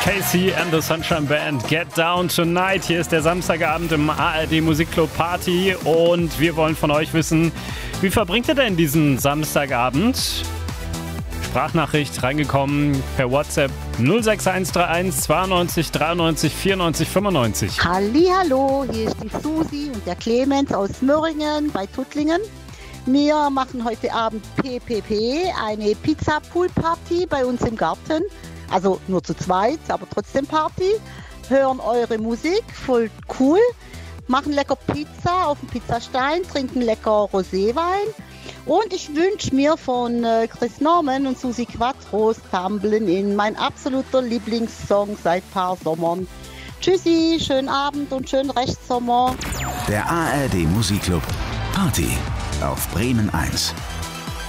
Casey and the Sunshine Band, Get Down Tonight. Hier ist der Samstagabend im ARD Musikclub Party und wir wollen von euch wissen, wie verbringt ihr denn diesen Samstagabend? Sprachnachricht reingekommen per WhatsApp 06131 92 93 94 95. Hallihallo, hier ist die Susi und der Clemens aus Möhringen bei Tuttlingen. Wir machen heute Abend PPP, eine Pizza-Pool-Party bei uns im Garten. Also nur zu zweit, aber trotzdem Party. Hören eure Musik, voll cool. Machen lecker Pizza auf dem Pizzastein, trinken lecker Roséwein. Und ich wünsche mir von Chris Norman und Susi Quattro Stumblen in, mein absoluter Lieblingssong seit paar Sommern. Tschüssi, schönen Abend und schönen Restsommer. Der ARD Musikclub Party auf Bremen 1.